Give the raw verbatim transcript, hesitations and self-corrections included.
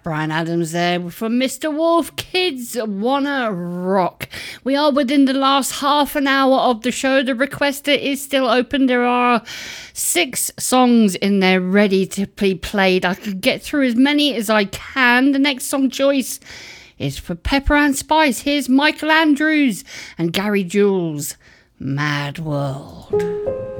Brian Adams there from Mister Wolf. Kids Wanna Rock. We are within the last half an hour of the show. The requester is still open. There are six songs in there ready to be played. I can get through as many as I can. The next song choice is for Pepper and Spice. Here's Michael Andrews and Gary Jules, Mad World.